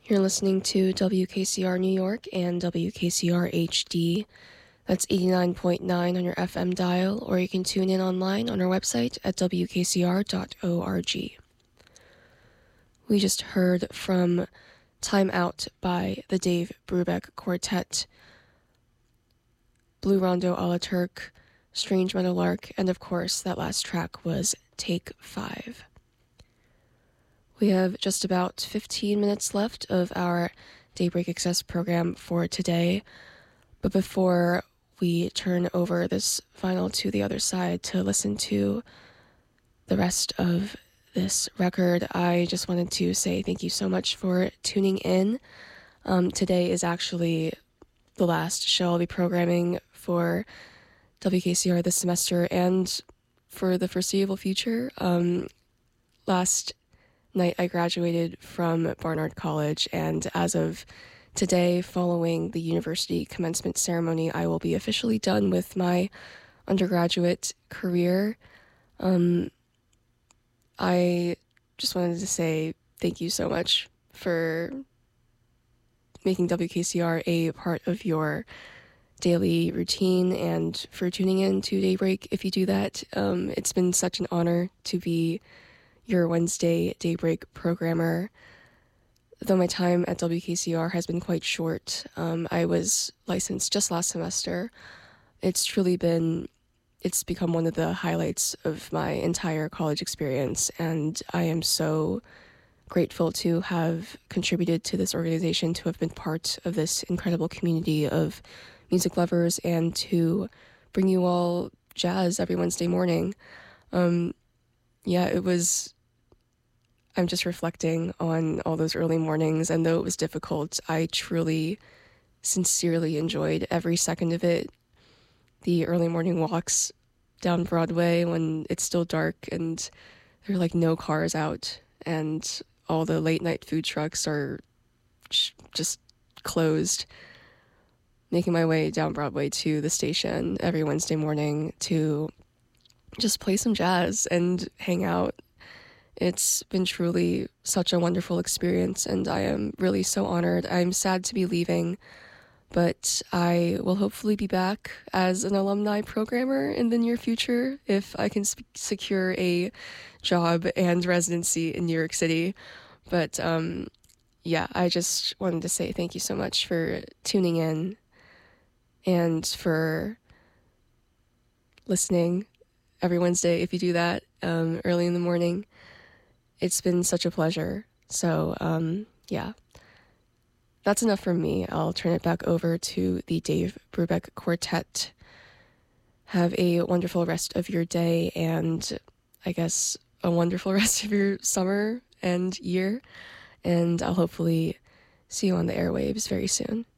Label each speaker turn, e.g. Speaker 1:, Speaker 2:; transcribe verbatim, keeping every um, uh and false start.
Speaker 1: You're listening to W K C R New York and W K C R H D. That's eighty-nine point nine on your F M dial, or you can tune in online on our website at w k c r dot org. We just heard from Time Out by the Dave Brubeck Quartet, Blue Rondo a la Turk, Strange Meadowlark, and of course that last track was Take Five. We have just about fifteen minutes left of our Daybreak Excess program for today. But before we turn over this vinyl to the other side to listen to the rest of this record, I just wanted to say thank you so much for tuning in. Um, today is actually the last show I'll be programming for W K C R this semester and for the foreseeable future. Um, last night I graduated from Barnard College, and as of today, following the university commencement ceremony, I will be officially done with my undergraduate career. Um, I just wanted to say thank you so much for making W K C R a part of your daily routine and for tuning in to Daybreak. If you do that, um, it's been such an honor to be your Wednesday Daybreak programmer. Though my time at W K C R has been quite short, um, I was licensed just last semester. It's truly been, it's become one of the highlights of my entire college experience, and I am so grateful to have contributed to this organization, to have been part of this incredible community of music lovers, and to bring you all jazz every Wednesday morning. Um, yeah, it was... I'm just reflecting on all those early mornings, and though it was difficult, I truly, sincerely enjoyed every second of it. The early morning walks down Broadway when it's still dark and there are like no cars out, and all the late night food trucks are just closed. Making my way down Broadway to the station every Wednesday morning to just play some jazz and hang out. It's been truly such a wonderful experience, and I am really so honored. I'm sad to be leaving, but I will hopefully be back as an alumni programmer in the near future if I can sp- secure a job and residency in New York City. But um, yeah, I just wanted to say thank you so much for tuning in and for listening every Wednesday if you do that um, early in the morning. It's been such a pleasure. So, um, yeah, that's enough from me. I'll turn it back over to the Dave Brubeck Quartet. Have a wonderful rest of your day, and I guess a wonderful rest of your summer and year. And I'll hopefully see you on the airwaves very soon.